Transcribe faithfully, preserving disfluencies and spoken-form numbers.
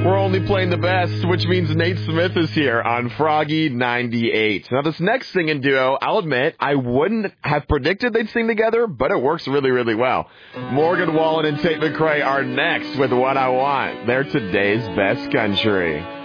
We're only playing the best, which means Nate Smith is here on Froggy ninety-eight. Now, this next singing duo, I'll admit, I wouldn't have predicted they'd sing together, but it works really, really well. Morgan Wallen and Tate McRae are next with What I Want. They're today's best country.